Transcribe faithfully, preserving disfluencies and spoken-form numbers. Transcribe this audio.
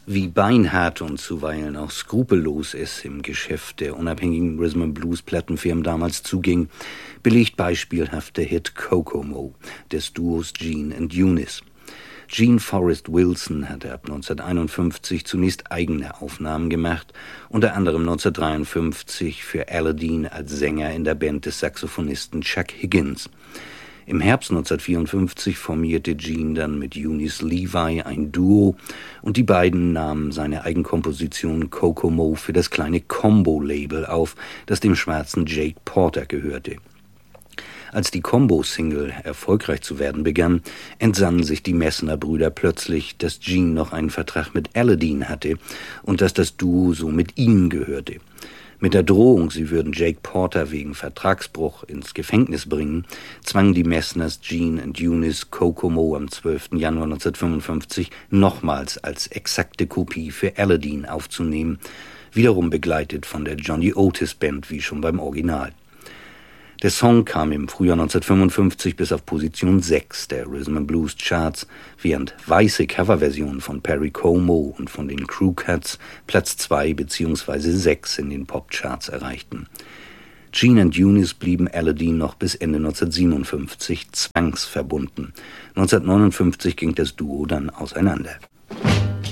Wie beinhart und zuweilen auch skrupellos es im Geschäft der unabhängigen Rhythm-and-Blues-Plattenfirmen damals zuging, belegt beispielhaft der Hit Kokomo des Duos Gene und Eunice. Gene Forrest Wilson hatte ab neunzehnhunderteinundfünfzig zunächst eigene Aufnahmen gemacht, unter anderem neunzehnhundertdreiundfünfzig für Aladdin als Sänger in der Band des Saxophonisten Chuck Higgins. Im Herbst neunzehnhundertvierundfünfzig formierte Gene dann mit Eunice Levi ein Duo und die beiden nahmen seine Eigenkomposition Kokomo für das kleine Combo-Label auf, das dem schwarzen Jake Porter gehörte. Als die Combo-Single erfolgreich zu werden begann, entsannen sich die Messner-Brüder plötzlich, dass Gene noch einen Vertrag mit Aladdin hatte und dass das Duo so mit ihnen gehörte. Mit der Drohung, sie würden Jake Porter wegen Vertragsbruch ins Gefängnis bringen, zwangen die Messners Gene und Eunice Kokomo am zwölften Januar neunzehnhundertfünfundfünfzig nochmals als exakte Kopie für Aladdin aufzunehmen, wiederum begleitet von der Johnny Otis Band wie schon beim Original. Der Song kam im Frühjahr neunzehnhundertfünfundfünfzig bis auf Position sechs der Rhythm and Blues Charts, während weiße Coverversionen von Perry Como und von den Crew Cuts Platz zwei bzw. sechs in den Popcharts erreichten. Gene und Eunice blieben Aladdin noch bis Ende neunzehnhundertsiebenundfünfzig zwangsverbunden. neunzehnhundertneunundfünfzig ging das Duo dann auseinander.